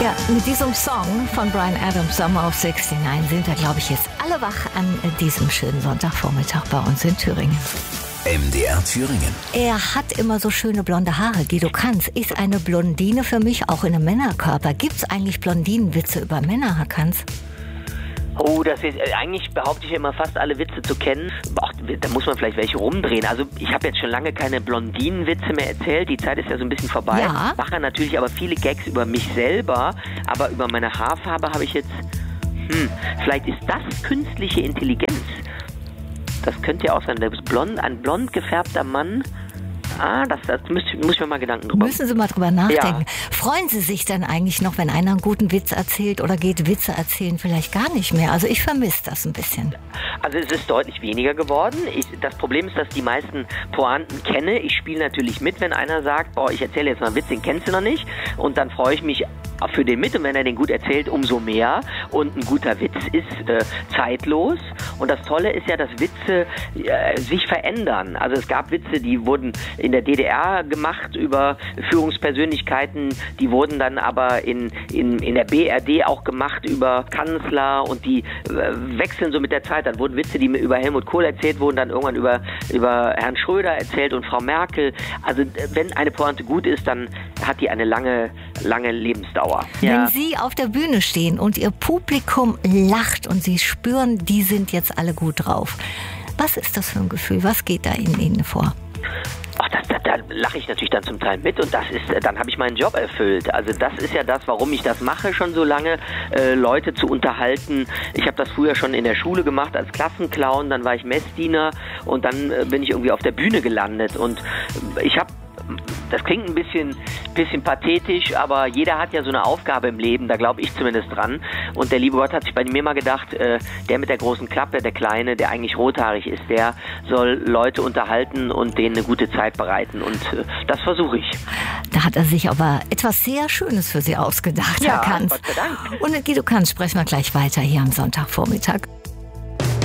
Ja, mit diesem Song von Bryan Adams, Summer of '69, sind wir, glaube ich, jetzt alle wach an diesem schönen Sonntagvormittag bei uns in Thüringen. MDR Thüringen. Er hat immer so schöne blonde Haare. Guido Kanz ist eine Blondine für mich, auch in einem Männerkörper. Gibt es eigentlich Blondinenwitze über Männer, Herr Kanz? Oh, das ist, eigentlich behaupte ich immer, fast alle Witze zu kennen. Ach, da muss man vielleicht welche rumdrehen. Also ich habe jetzt schon lange keine Blondinenwitze mehr erzählt. Die Zeit ist ja so ein bisschen vorbei. Ja. Mache natürlich aber viele Gags über mich selber. Aber über meine Haarfarbe habe ich jetzt... vielleicht ist das künstliche Intelligenz. Das könnte ja auch sein. Ein blond gefärbter Mann... das muss ich mir mal Gedanken drüber machen. Müssen Sie mal drüber nachdenken. Ja. Freuen Sie sich dann eigentlich noch, wenn einer einen guten Witz erzählt, oder geht Witze erzählen vielleicht gar nicht mehr? Also ich vermisse das ein bisschen. Also es ist deutlich weniger geworden. Das Problem ist, dass die meisten Pointen kenne. Ich spiele natürlich mit, wenn einer sagt, ich erzähle jetzt mal einen Witz, den kennst du noch nicht. Und dann freue ich mich für den mit. Und wenn er den gut erzählt, umso mehr. Und ein guter Witz ist zeitlos. Und das Tolle ist ja, dass Witze sich verändern. Also es gab Witze, die wurden in der DDR gemacht über Führungspersönlichkeiten, die wurden dann aber in der BRD auch gemacht über Kanzler, und die wechseln so mit der Zeit. Dann wurden Witze, die über Helmut Kohl erzählt wurden, dann irgendwann über Herrn Schröder erzählt und Frau Merkel. Also wenn eine Pointe gut ist, dann hat die eine lange Lebensdauer. Wenn Sie auf der Bühne stehen und Ihr Publikum lacht und Sie spüren, die sind jetzt alle gut drauf. Was ist das für ein Gefühl? Was geht da in Ihnen vor? Da lache ich natürlich dann zum Teil mit, und dann habe ich meinen Job erfüllt. Also das ist ja das, warum ich das mache schon so lange, Leute zu unterhalten. Ich habe das früher schon in der Schule gemacht als Klassenclown, dann war ich Messdiener und dann bin ich irgendwie auf der Bühne gelandet, und das klingt ein bisschen pathetisch, aber jeder hat ja so eine Aufgabe im Leben, da glaube ich zumindest dran. Und der liebe Gott hat sich bei mir mal gedacht, der mit der großen Klappe, der Kleine, der eigentlich rothaarig ist, der soll Leute unterhalten und denen eine gute Zeit bereiten. Und das versuche ich. Da hat er sich aber etwas sehr Schönes für Sie ausgedacht, Herr Kanz. Gott sei Dank. Und mit Guido Kanz sprechen wir gleich weiter hier am Sonntagvormittag.